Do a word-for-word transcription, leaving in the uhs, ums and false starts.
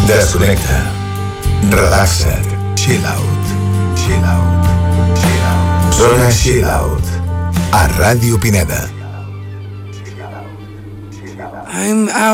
Desconnecta. Relaxa't. Chill out. Chill out. Chill out. Zona Chill Out. A Ràdio Pineda. I'm out.